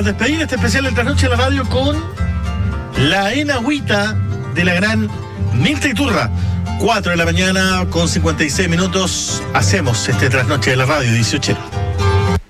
a despedir este especial del Trasnoche de la Radio con la enagüita de la gran Mirta Iturra. 4 de la mañana con 56 minutos. Hacemos este Trasnoche de la Radio 18.